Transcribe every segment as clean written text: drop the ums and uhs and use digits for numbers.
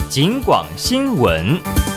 警广新闻。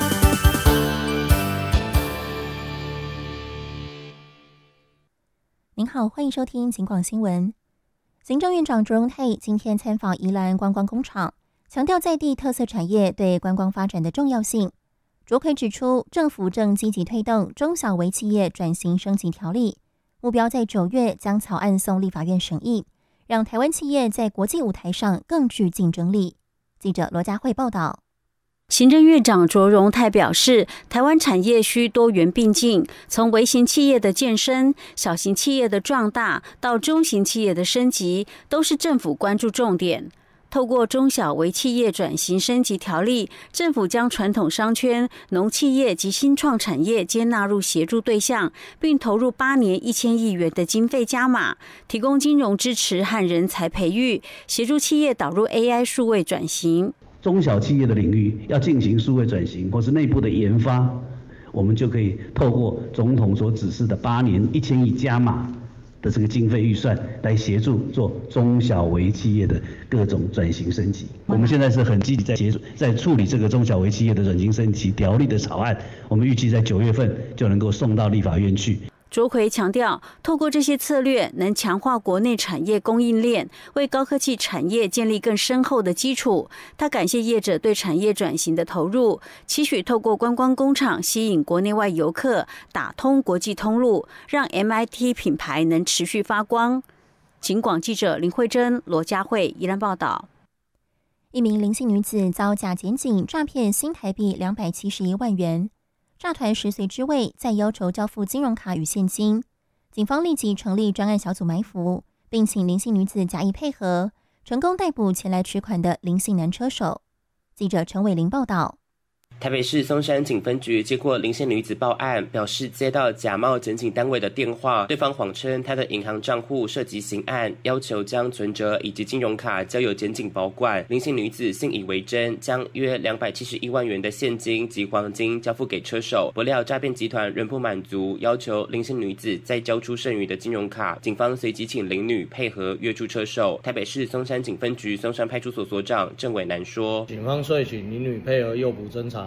您好，欢迎收听警广新闻。行政院长卓荣泰今天参访宜兰观光工厂，强调在地特色产业对观光发展的重要性。卓奎指出，政府正积极推动中小微企业转型升级条例，目标在9月将草案送立法院审议，让台湾企业在国际舞台上更具竞争力。记者罗佳慧报道。 行政院长卓荣泰表示，台湾产业需多元并进，从微型企业的健身、小型企业的壮大到中型企业的升级，都是政府关注重点。透过中小微企业转型升级条例，政府将传统商圈、农企业及新创产业皆纳入协助对象，并投入8年1000亿元的经费加码，提供金融支持和人才培育，协助企业导入 AI 数位转型。 中小企业的领域要进行数位转型或是内部的研发，我们就可以透过总统所指示的8年1000亿加码的这个经费预算来协助做中小微企业的各种转型升级。我们现在是很积极在处理这个中小微企业的转型升级条例的草案，我们预计在9月份就能够送到立法院去。 卓奎强调，透过这些策略，能强化国内产业供应链，为高科技产业建立更深厚的基础。他感谢业者对产业转型的投入，期许透过观光工厂吸引国内外游客，打通国际通路，让 MIT 品牌能持续发光。警广记者林慧珍、罗佳慧宜兰报道。 一名林姓女子遭假检警诈骗新台币271万元。诈团10岁之位，再要求交付金融卡与现金，警方立即成立专案小组埋伏，并请林姓女子假意配合，成功逮捕前来取款的林姓男车手。记者陈伟玲报道。 台北市松山警分局接获林姓女子报案，表示接到假冒检警单位的电话，对方谎称她的银行账户涉及刑案，要求将存折以及金融卡交由检警保管。林姓女子信以为真，将约271万元的现金及黄金交付给车手，不料诈骗集团仍不满足，要求林姓女子再交出剩余的金融卡。警方随即请林女配合约出车手。台北市松山警分局松山派出所所长郑伟南说：“ 警方遂请林女配合诱捕侦查。